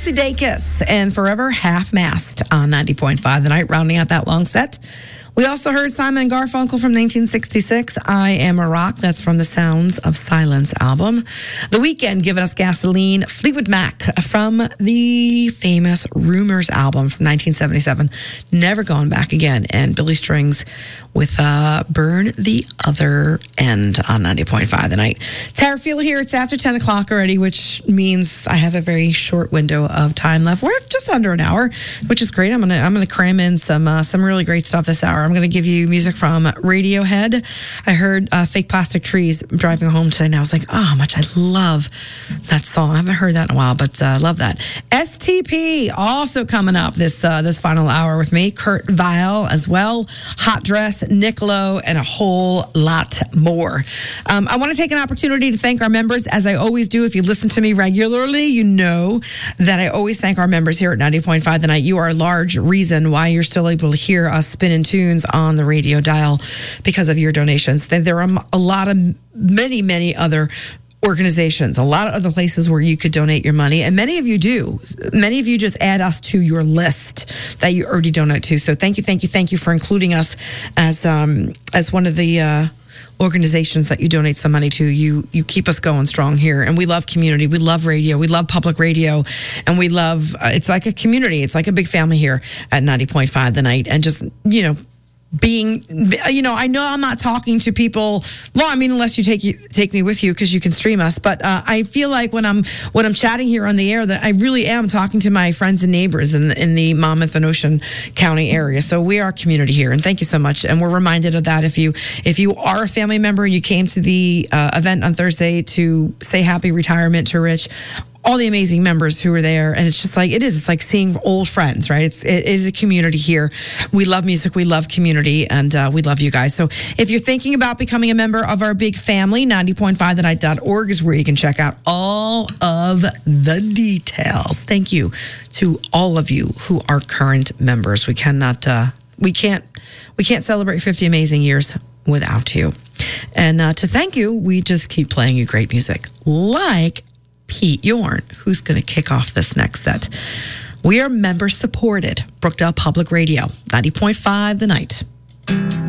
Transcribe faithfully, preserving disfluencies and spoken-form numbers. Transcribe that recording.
Dacus and Forever Half Mast on ninety point five The Night, rounding out that long set. We also heard Simon and Garfunkel from nineteen sixty-six, I Am a Rock. That's from the Sounds of Silence album. The Weeknd giving us Gasoline. Fleetwood Mac from the famous Rumors album from nineteen seventy-seven. Never Gone Back Again. And Billy Strings with uh, Burn the Other End on ninety point five The Night. Tara Field here. It's after ten o'clock already, which means I have a very short window of time left. We're just under an hour, which is great. I'm gonna I'm gonna cram in some uh, some really great stuff this hour. I'm going to give you music from Radiohead. I heard uh, Fake Plastic Trees driving home today, and I was like, oh, how much I love that song. I haven't heard that in a while, but I uh, love that. S T P also coming up this uh, this final hour with me. Kurt Vile as well. Hot Dress, Nick Lowe, and a whole lot more. Um, I want to take an opportunity to thank our members, as I always do. If you listen to me regularly, you know that I always thank our members here at ninety point five The Night. You are a large reason why you're still able to hear us spinning tunes on the radio dial because of your donations. There are a lot of many, many other organizations, a lot of other places where you could donate your money, and many of you do. Many of you just add us to your list that you already donate to. So thank you, thank you, thank you for including us as um, as one of the uh, organizations that you donate some money to. You you keep us going strong here, and we love community. We love radio. We love public radio, and we love. Uh, it's like a community. It's like a big family here at ninety point five The Night, and just you know. Being, you know, I know I'm not talking to people. Well, I mean, unless you take you take me with you because you can stream us. But uh, I feel like when I'm when I'm chatting here on the air that I really am talking to my friends and neighbors in the, in the Monmouth and Ocean County area. So we are a community here, and thank you so much. And we're reminded of that if you if you are a family member and you came to the uh, event on Thursday to say happy retirement to Rich. All the amazing members who were there, and it's just like it is. It's like seeing old friends, right? It's it is a community here. We love music, we love community, and uh, we love you guys. So if you're thinking about becoming a member of our big family, ninety point five the night dot org is where you can check out all of the details. Thank you to all of you who are current members. We cannot, uh, we can't, we can't celebrate fifty amazing years without you. And uh, to thank you, we just keep playing you great music, like Pete Yorn, who's going to kick off this next set. We are member supported. Brookdale Public Radio, ninety point five The Night.